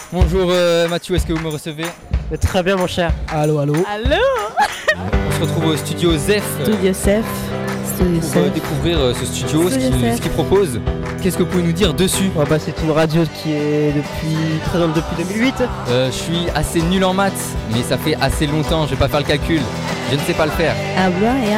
Bonjour Mathieu, est-ce que vous me recevez? Très bien mon cher. Allô. Allô. On se retrouve au studio Zef Studio Zef. pour découvrir ce studio, ce qu'il propose. Qu'est-ce que vous pouvez nous dire dessus? C'est une radio qui est présente depuis 2008. Je suis assez nul en maths, mais ça fait assez longtemps, je vais pas faire le calcul. Je ne sais pas le faire. Hablar et